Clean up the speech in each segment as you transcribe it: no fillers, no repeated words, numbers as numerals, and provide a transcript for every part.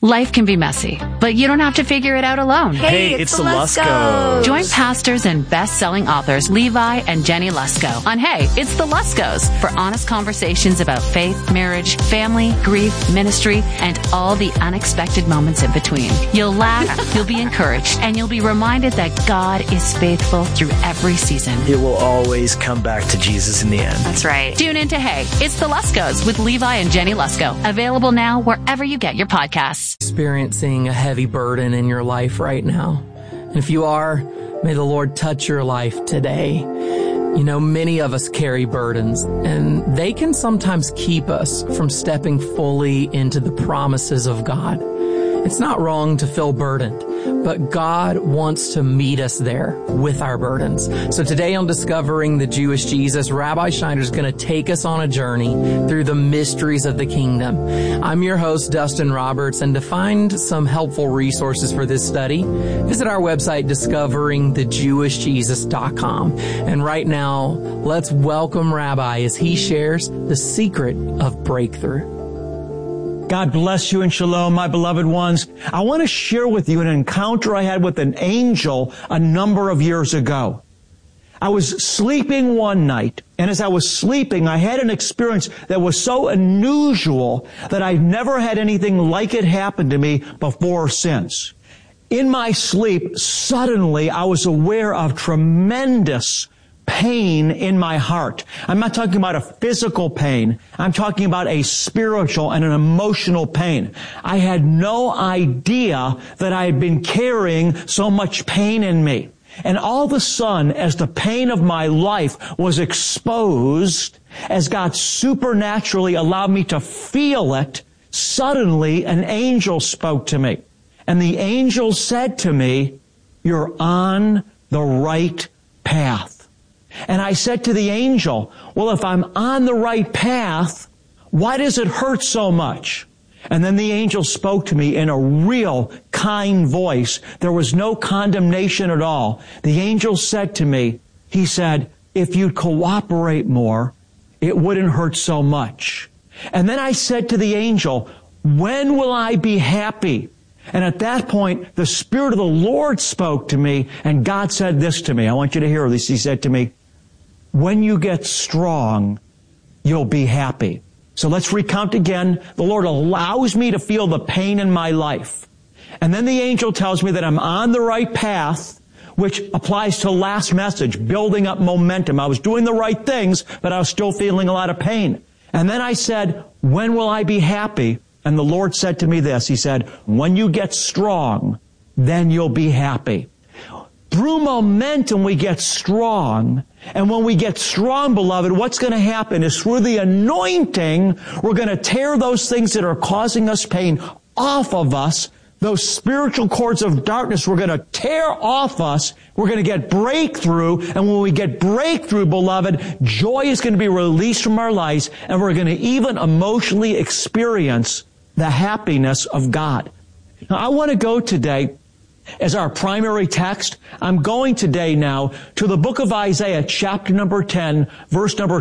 Life can be messy, but you don't have to figure it out alone. Hey, it's the Luskos. Join pastors and best-selling authors Levi and Jenny Lusko on Hey, it's the Luskos for honest conversations about faith, marriage, family, grief, ministry, and all the unexpected moments in between. You'll laugh, you'll be encouraged, and you'll be reminded that God is faithful through every season. It will always come back to Jesus in the end. That's right. Tune in to Hey, it's the Luskos with Levi and Jenny Lusko. Available now wherever you get your podcasts. Experiencing a heavy burden in your life right now. And if you are, may the Lord touch your life today. You know, many of us carry burdens, and they can sometimes keep us from stepping fully into the promises of God. It's not wrong to feel burdened, but God wants to meet us there with our burdens. So today on Discovering the Jewish Jesus, Rabbi Schneider is going to take us on a journey through the mysteries of the kingdom. I'm your host, Dustin Roberts, and to find some helpful resources for this study, visit our website, discoveringthejewishjesus.com. And right now, let's welcome Rabbi as he shares the secret of breakthrough. God bless you and shalom, my beloved ones. I want to share with you an encounter I had with an angel a number of years ago. I was sleeping one night, and as I was sleeping, I had an experience that was so unusual that I've never had anything like it happen to me before or since. In my sleep, suddenly I was aware of tremendous pain in my heart. I'm not talking about a physical pain. I'm talking about a spiritual and an emotional pain. I had no idea that I had been carrying so much pain in me. And all of a sudden, as the pain of my life was exposed, as God supernaturally allowed me to feel it, suddenly an angel spoke to me. And the angel said to me, "You're on the right path." And I said to the angel, "Well, if I'm on the right path, why does it hurt so much?" And then the angel spoke to me in a real kind voice. There was no condemnation at all. The angel said to me, he said, "If you'd cooperate more, it wouldn't hurt so much." And then I said to the angel, "When will I be happy?" And at that point, the Spirit of the Lord spoke to me, and God said this to me. I want you to hear this. He said to me, "When you get strong, you'll be happy." So let's recount again. The Lord allows me to feel the pain in my life. And then the angel tells me that I'm on the right path, which applies to last message, building up momentum. I was doing the right things, but I was still feeling a lot of pain. And then I said, "When will I be happy?" And the Lord said to me this. He said, "When you get strong, then you'll be happy." Through momentum, we get strong. And when we get strong, beloved, what's going to happen is through the anointing, we're going to tear those things that are causing us pain off of us. Those spiritual cords of darkness, we're going to tear off us. We're going to get breakthrough. And when we get breakthrough, beloved, joy is going to be released from our lives. And we're going to even emotionally experience the happiness of God. Now, I want to go today as our primary text. I'm going today now to the book of Isaiah, chapter number 10, verse number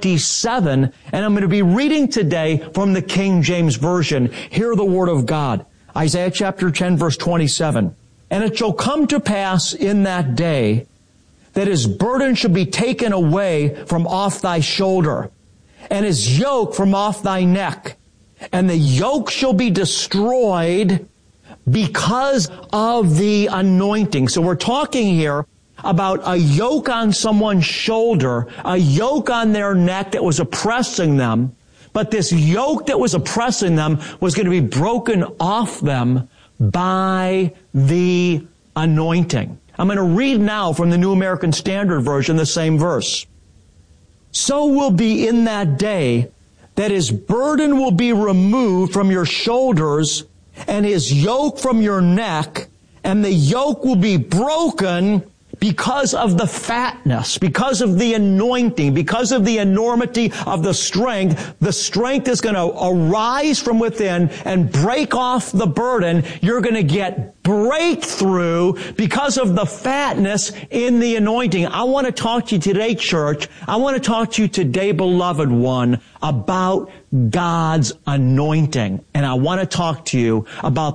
27, and I'm going to be reading today from the King James Version. Hear the word of God. Isaiah chapter 10, verse 27. "And it shall come to pass in that day that his burden shall be taken away from off thy shoulder, and his yoke from off thy neck, and the yoke shall be destroyed because of the anointing." So we're talking here about a yoke on someone's shoulder, a yoke on their neck that was oppressing them. But this yoke that was oppressing them was going to be broken off them by the anointing. I'm going to read now from the New American Standard Version, the same verse. "So will be in that day that his burden will be removed from your shoulders and his yoke from your neck, and the yoke will be broken because of the fatness, because of the anointing, because of the enormity of the strength is going to arise from within and break off the burden. You're going to get breakthrough because of the fatness in the anointing. I want to talk to you today, church. I want to talk to you today, beloved one, about God's anointing. And I want to talk to you about